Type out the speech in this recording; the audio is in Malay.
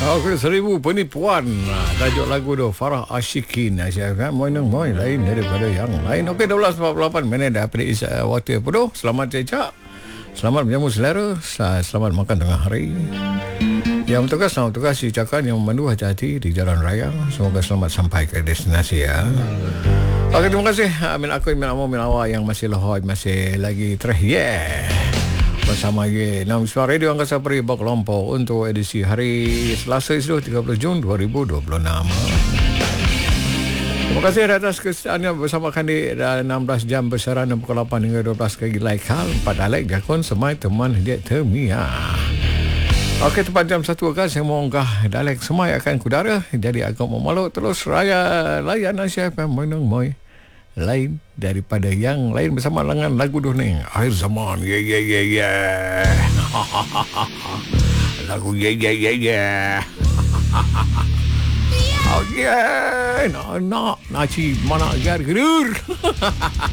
Okey, 1000 penipuan. Tajuk lagu tu Farah Ashikin. Kan moy lain daripada yang lain. Okey, 12.48 minit dah pada waktu penuh. Selamat cecak. Selamat menjamu selera. Selamat makan tengah hari. Yang bertugas ucapkan yang memandu hati-hati di jalan raya. Semoga selamat sampai ke destinasi ya. Okey, terima kasih. Amin aku, amin amu, amin awak yang masih lohoi, masih lagi bersama Nam Suara Radio Angkasa Peri Berkelompok untuk edisi hari Selasa itu 30 Jun 2026. Terima kasih atas kesetiaannya bersama kami dalam 16 jam bersiaran dari pukul 8 hingga 12 kali like hal 4 Alek Jakun semai teman dia temia. Okey, tepat jam 1 kan saya mau unggah Dalek semai akan kudara. Jadi aku mau malu terus layan Asia FM Moy lain daripada yang lain bersama dengan lagu Doning Akhir Zaman. Lagu oh yeah, nak naci mana agar gerur.